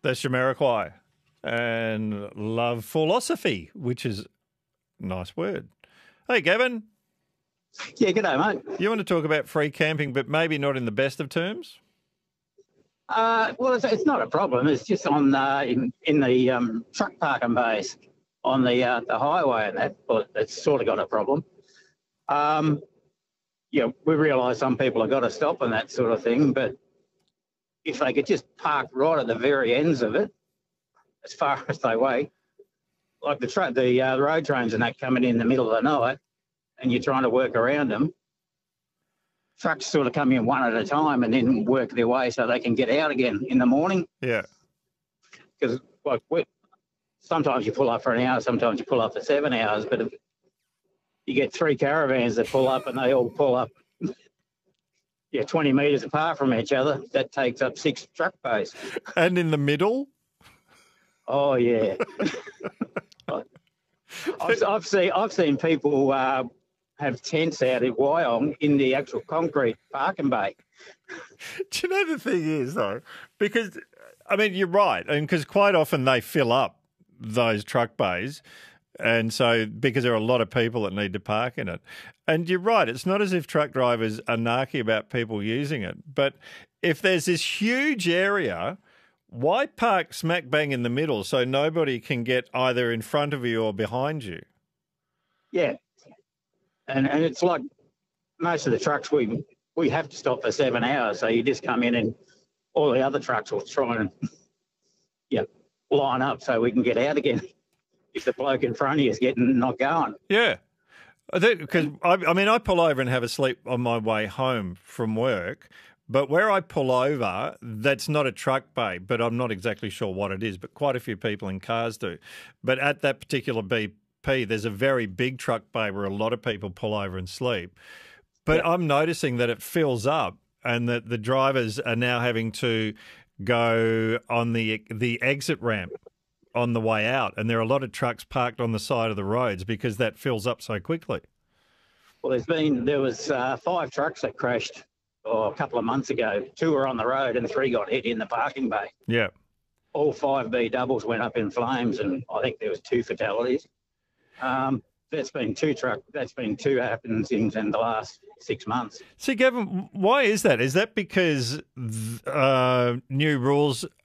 That's Jamiroquai. And love philosophy, which is a nice word. Hey, Gavin. Yeah, g'day, mate. You want to talk about free camping, but maybe not in the best of terms? Well, it's not a problem. It's just on in the truck parking bays on the highway and that, but it's sort of got a problem. Yeah, we realise some people have got to stop and that sort of thing, but if they could just park right at the very ends of it, as far as they weigh, like the road trains and that coming in the middle of the night, and you're trying to work around them, trucks sort of come in one at a time and then work their way so they can get out again in the morning. Yeah. Because sometimes you pull up for an hour, sometimes you pull up for 7 hours, but if you get three caravans that pull up and they all pull up 20 metres apart from each other, that takes up 6 truck bays. And in the middle? Oh, yeah. I've seen people have tents out in Wyong in the actual concrete parking bay. Do you know the thing is, though? Because, I mean, you're right. And because quite often they fill up those truck bays. And so, because there are a lot of people that need to park in it. And you're right, it's not as if truck drivers are narky about people using it. But if there's this huge area, why park smack bang in the middle so nobody can get either in front of you or behind you? Yeah. And it's like most of the trucks, we have to stop for 7 hours. So you just come in and all the other trucks will try and line up so we can get out again if the bloke in front of you is not going. Yeah. Because, I pull over and have a sleep on my way home from work, but where I pull over, that's not a truck bay, but I'm not exactly sure what it is, but quite a few people in cars do. But at that particular BP, there's a very big truck bay where a lot of people pull over and sleep. But I'm noticing that it fills up and that the drivers are now having to go on the exit ramp on the way out, and there are a lot of trucks parked on the side of the roads because that fills up so quickly. Well, there was 5 trucks that crashed a couple of months ago. 2 were on the road and 3 got hit in the parking bay. Yeah. All 5 B doubles went up in flames, and I think there was 2 fatalities. That's been 2 happenings in the last 6 months. See, Gavin, why is that? Is that because new rules